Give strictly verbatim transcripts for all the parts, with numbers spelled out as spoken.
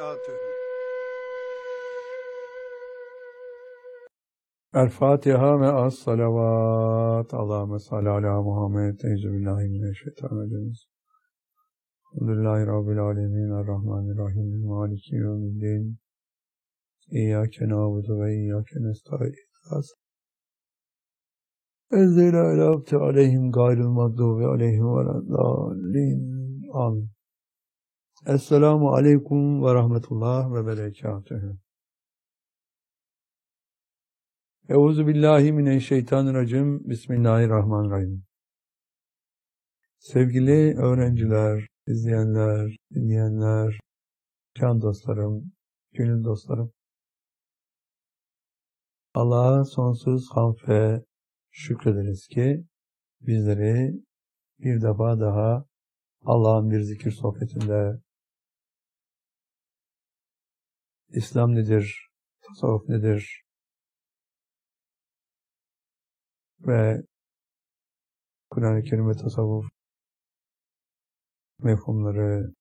وبركاته. El-Fatiha ve as-salavat. Allahümme salli ala Muhammed. Euzubillahimineşşeytanirracim. Elhamdülillahi Rabbil alemin. Errahmanirrahim. Maliki yevmiddin. İyyâke nâbudu ve iyyâke nesta'in. Ezzeyla elâbte aleyhim gayril mağdubi aleyhim ve raddâlin. Amin. Esselamu aleyküm ve rahmetullah ve berekatühü. Euzubillahimineşşeytanirracim. Bismillahirrahmanirrahim. Sevgili öğrenciler, izleyenler, dinleyenler, can dostlarım, gönül dostlarım. Allah'a sonsuz hamd ve şükrederiz ki bizleri bir defa daha Allah'ın bir zikir sohbetinde İslam nedir, tasavvuf nedir ve Kur'an-ı Kerim ve tasavvuf mefhumları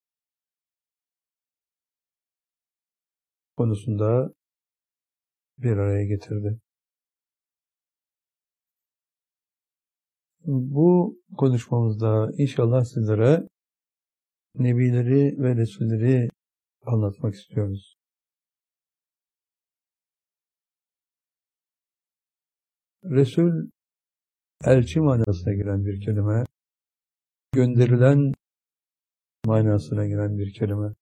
konusunda bir araya getirdi. Bu konuşmamızda inşallah sizlere Nebileri ve Resulleri anlatmak istiyoruz. Resul, elçi manasına giren bir kelime, gönderilen manasına giren bir kelime.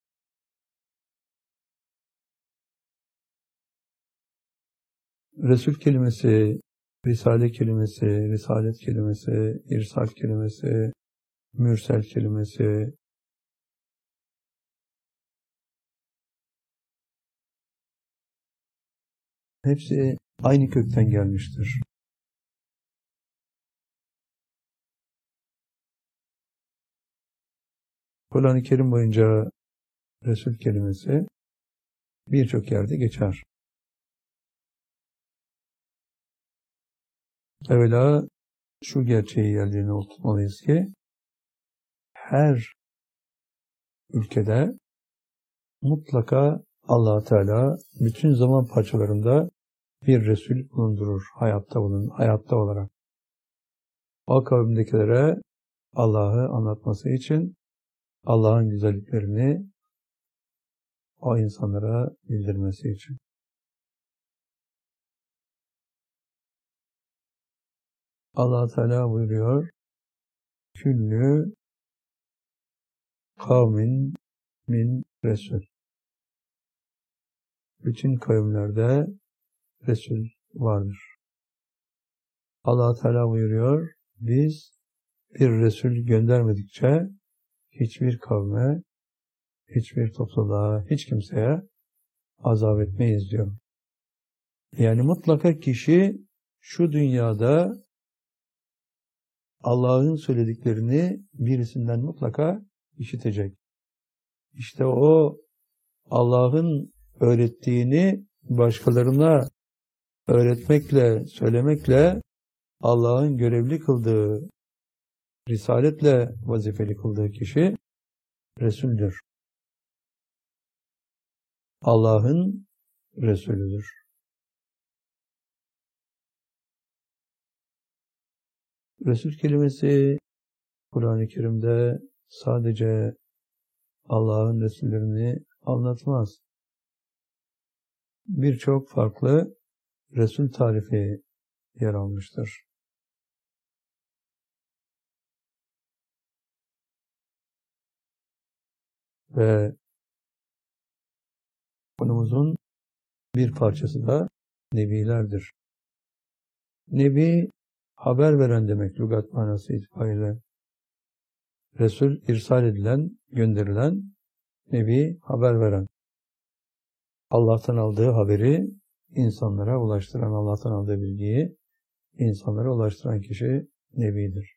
Resul kelimesi, Risale kelimesi, Risalet kelimesi, İrsal kelimesi, Mürsel kelimesi, hepsi aynı kökten gelmiştir. Kur'an-ı Kerim boyunca Resul kelimesi birçok yerde geçer. Evvela şu gerçeği yerlerine oturtmalıyız ki her ülkede mutlaka Allah Teala bütün zaman parçalarında bir Resul bulundurur hayatta bulun, hayatta olarak. O kavimdekilere Allah'ı anlatması için Allah'ın güzelliklerini o insanlara bildirmesi için. Allah Teala buyuruyor: Küllü kavmin min Resul. Bütün kavimlerde Resul vardır. Allah Teala buyuruyor: Biz bir Resul göndermedikçe hiçbir kavme, hiçbir topluluğa, hiç kimseye azap etmeyiz diyor. Yani mutlaka kişi şu dünyada Allah'ın söylediklerini birisinden mutlaka işitecek. İşte o Allah'ın öğrettiğini başkalarına öğretmekle, söylemekle Allah'ın görevli kıldığı, risaletle vazifeli kıldığı kişi Resul'dür. Allah'ın Resulüdür. Resul kelimesi Kur'an-ı Kerim'de sadece Allah'ın Resullerini anlatmaz. Birçok farklı Resul tarifi yer almıştır. Ve konumuzun bir parçası da Nebilerdir. Nebi, haber veren demek lügat manası itibariyle. Resul, irsal edilen, gönderilen, Nebi, haber veren. Allah'tan aldığı haberi insanlara ulaştıran, Allah'tan aldığı bilgiyi insanlara ulaştıran kişi Nebidir.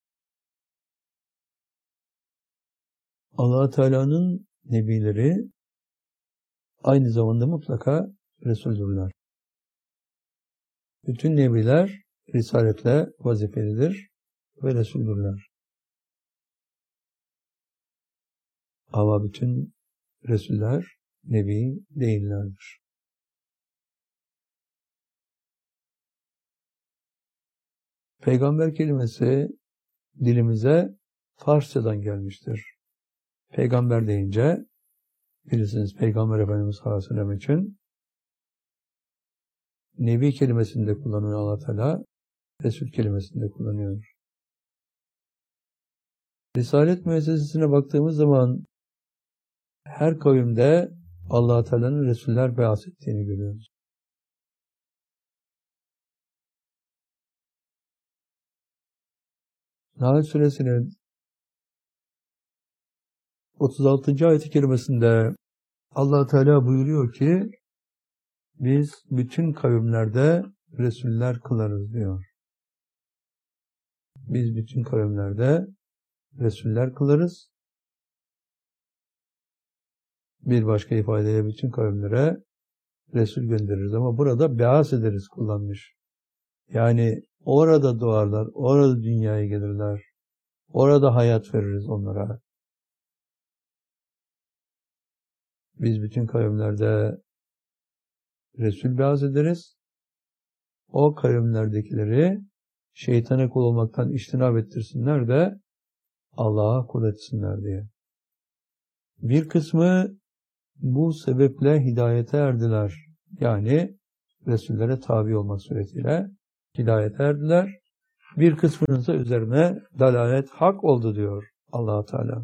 Allah Teala'nın Nebileri aynı zamanda mutlaka Resuldürler. Bütün Nebiler risaletle vazifelidir ve Resuldürler. Ama bütün Resuller Nebi değillerdir. Peygamber kelimesi dilimize Farsçadan gelmiştir. Peygamber deyince bilirsiniz Peygamber Efendimiz sallallahu aleyhi ve sellem için Nebi kelimesini de kullanıyor Allah Teala, Resul kelimesini de kullanıyor. Risalet müessesesine baktığımız zaman her kavimde Allah Teala'nın Resuller beas ettiğini görüyoruz. Nahl Suresinin otuz altıncı ayet-i kerimesinde Allah Teala buyuruyor ki biz bütün kavimlerde Resuller kılarız diyor. Biz bütün kavimlerde Resuller kılarız. Bir başka ifadeyle bütün kavimlere Resul göndeririz. Ama burada beas ederiz kullanmış. Yani orada doğarlar, orada dünyaya gelirler. Orada hayat veririz onlara. Biz bütün kavimlerde Resul beas ederiz. O kavimlerdekileri şeytana kul olmaktan içtinab ettirsinler de Allah'a kul etsinler diye. Bir kısmı bu sebeple hidayete erdiler. Yani Resullere tabi olmak suretiyle hidayete erdiler. Bir kısmının ise üzerine dalalet hak oldu diyor Allah Teala.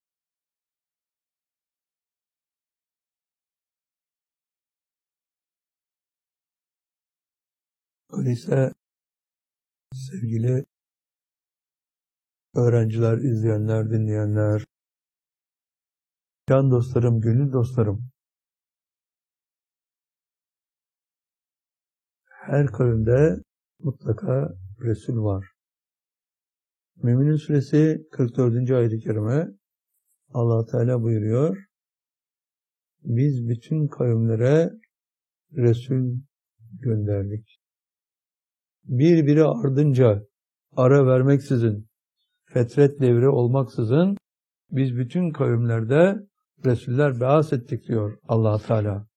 Öyleyse sevgili öğrenciler, izleyenler, dinleyenler, can dostlarım, gönül dostlarım, her kavimde mutlaka Resul var. Mü'minin suresi kırk dördüncü ayet-i kerime Allah Teala buyuruyor. Biz bütün kavimlere Resul gönderdik. Birbiri ardınca ara vermeksizin, fetret devri olmaksızın biz bütün kavimlerde Resuller beas ettik diyor Allah Teala.